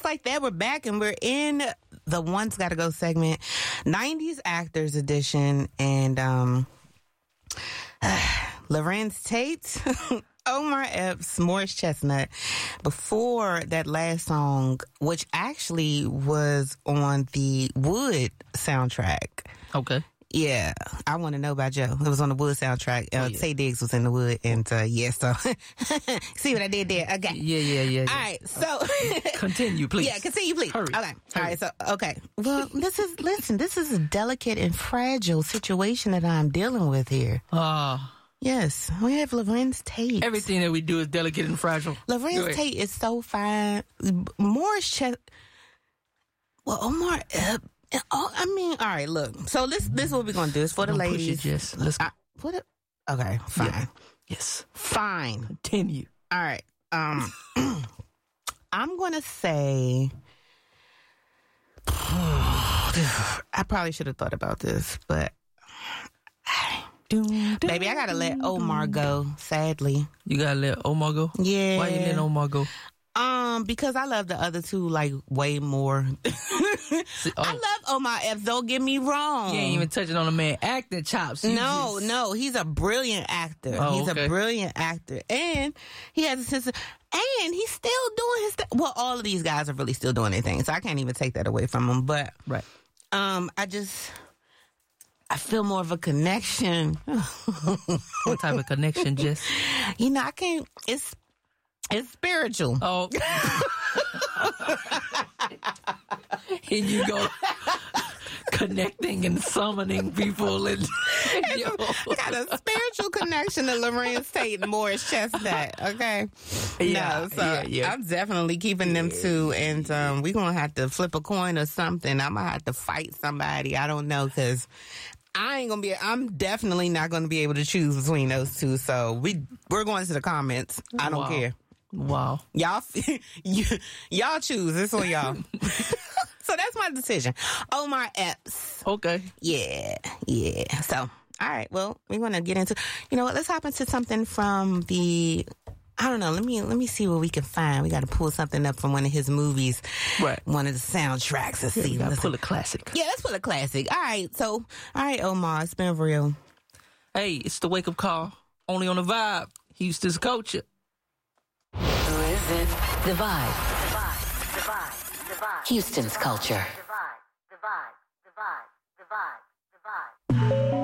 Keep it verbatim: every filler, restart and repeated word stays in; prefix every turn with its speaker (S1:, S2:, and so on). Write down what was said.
S1: just like that, we're back and we're in the One's Gotta Go segment, nineties Actors Edition, and um, uh, Larenz Tate, Omar Epps, Morris Chestnut. Before that last song, which actually was on the Wood soundtrack.
S2: Okay.
S1: Yeah, I Want to Know About Joe. It was on the Wood soundtrack. Uh, oh, yeah. Tay Diggs was in the Wood, and uh, yeah, so see what I did there? Okay.
S2: Yeah, yeah, yeah. yeah.
S1: All right, so
S2: continue, please.
S1: Yeah, continue, please.
S2: Hurry.
S1: Okay.
S2: Hurry.
S1: All right, so okay. Well, this is listen. This is a delicate and fragile situation that I'm dealing with here.
S2: Ah. Uh,
S1: yes, we have Larenz Tate.
S2: Everything that we do is delicate and fragile.
S1: Larenz Tate is so fine. Morris Chest. Well, Omar Epps. Oh, I mean, all right, look. So this this is what we're going to do. It's for the ladies.
S2: It, yes. Let's go.
S1: I, put it. Okay, fine.
S2: Yeah. Yes.
S1: Fine.
S2: Continue.
S1: All right. Um, I'm going to say... I probably should have thought about this, but... Baby, I got to let Omar go, sadly.
S2: You got to let Omar go?
S1: Yeah.
S2: Why you letting Omar go?
S1: Um, because I love the other two, like, way more. See, oh. I love Omar Epps, don't get me wrong.
S2: You ain't even touching on a man acting chops. You
S1: no,
S2: just...
S1: no, he's a brilliant actor.
S2: Oh,
S1: he's
S2: okay.
S1: a brilliant actor. And he has a sense of, and he's still doing his th- well, all of these guys are really still doing their thing, so I can't even take that away from him. But,
S2: right.
S1: um, I just, I feel more of a connection.
S2: What type of connection, Jess?
S1: You know, I can't, it's, It's spiritual.
S2: Oh. Here you go. Connecting and summoning people. And, yo.
S1: I got a spiritual connection to Larenz Tate and Morris Chestnut, okay?
S2: Yeah,
S1: no, so
S2: yeah, yeah.
S1: I'm definitely keeping them two, and um, we're going to have to flip a coin or something. I'm going to have to fight somebody. I don't know, because I ain't gonna be. I'm definitely not gonna be able to choose between those two. So we we're going to the comments. I don't
S2: wow.
S1: care.
S2: Wow,
S1: y'all, you, y'all choose. This on y'all. So that's my decision. Omar Epps.
S2: Okay.
S1: Yeah, yeah. So all right. Well, we're gonna get into. You know what? Let's hop into something from the. I don't know. Let me let me see what we can find. We got to pull something up from one of his movies.
S2: Right.
S1: One of the soundtracks. Let's
S2: yeah,
S1: see.
S2: We gotta
S1: let's
S2: pull a classic.
S1: Yeah, let's pull a classic. All right. So, all right, Omar, it's been real.
S2: Hey, it's the wake up call. Only on the Vibe. Houston's culture.
S3: Who is it? The Vibe. The Vibe. The Vibe. The Vibe. Houston's culture.